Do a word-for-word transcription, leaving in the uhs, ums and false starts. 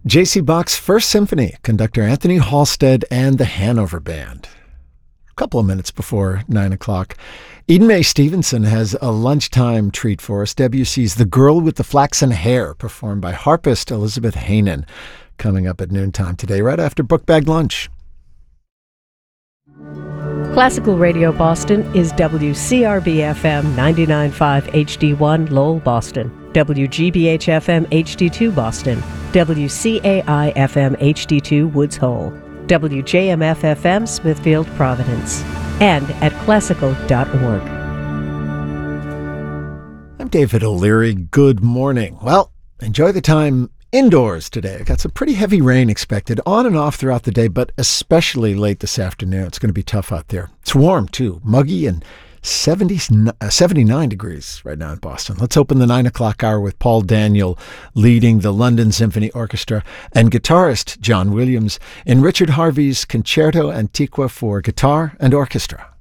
J C. Bach's First Symphony, conductor Anthony Halstead and the Hanover Band. A couple of minutes before nine o'clock. Eden Mae Stevenson has a lunchtime treat for us. Debussy's The Girl with the Flaxen Hair, performed by harpist Elizabeth Heynen, coming up at noontime today, right after Book Bag Lunch. Classical Radio Boston is W C R B F M ninety-nine point five H D one Lowell, Boston, W G B H F M H D two Boston, W C A I F M H D two Woods Hole, W J M F F M Smithfield, Providence, and at classical dot org. I'm David O'Leary. Good morning. Well, enjoy the time indoors today. I've got some pretty heavy rain expected on and off throughout the day, but especially late this afternoon. It's going to be tough out there. It's warm, too. Muggy and seventy, uh, seventy-nine degrees right now in Boston. Let's open the nine o'clock hour with Paul Daniel leading the London Symphony Orchestra and guitarist John Williams in Richard Harvey's Concerto Antiqua for guitar and orchestra.